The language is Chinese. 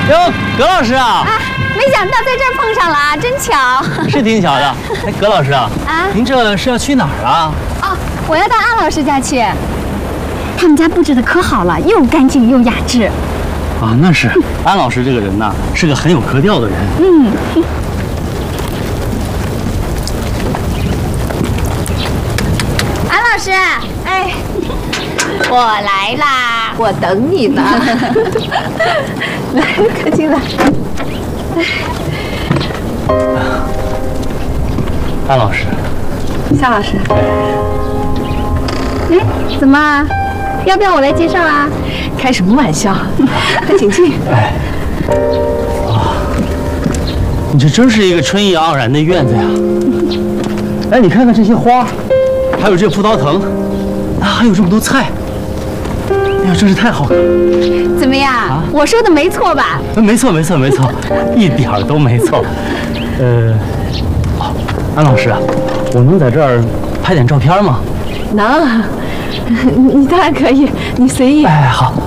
哟，葛老师啊！ 啊，没想到在这儿碰上了啊，真巧。 是挺巧的。哎，葛老师啊，您这是要去哪儿啊？ 哦，我要到安老师家去。他们家布置的可好了，又干净又雅致。 啊，那是。安老师这个人呐，是个很有格调的人。 嗯。安老师，哎，我来啦， 我等你呢。来，快进来。 安老师， 夏老师， 哎，怎么？要不要我来介绍啊？ 开什么玩笑？快请进。 哎，啊，你这真是一个春意盎然的院子呀！哎，你看看这些花，还有这葡萄藤，啊，还有这么多菜，哎呀，真是太好看了！ 怎么样？啊，我说的没错吧？ 没错，没错，没错，一点儿都没错。安老师啊，我能在这儿拍点照片吗？ 能，你当然可以，你随意。 哎，好。